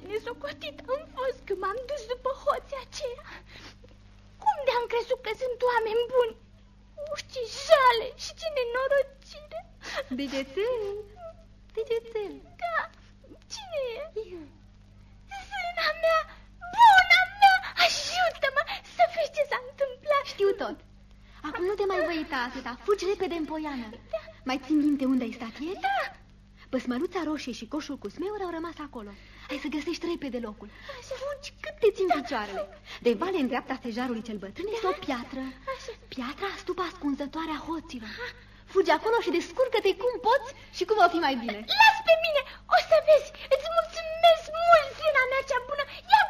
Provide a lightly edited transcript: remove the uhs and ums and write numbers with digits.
nesocotit am fost când m-am dus după hoții aceia. Cum de-am crezut că sunt oameni buni? Ce jale și ce nenorocire. Degețel. Da, cine e? Zâna mea, buna mea, ajută-mă să vezi ce s-a întâmplat. Știu tot. Acum nu te mai voi uita atâta, fugi repede în poiană. Mai țin minte unde ai stat ieri? Da. Păsmăruța roșie și coșul cu smeuri au rămas acolo. Hai să găsești repede locul. Fugi cât te țin picioarele. De vale în dreapta stejarului cel bătrân este o piatră. Piatra stupa ascunzătoare a hoților. Fugi acolo și descurcă-te cum poți și cum va fi mai bine. Las pe mine, o să vezi. Îți mulțumesc mult, zâna mea cea bună. Ia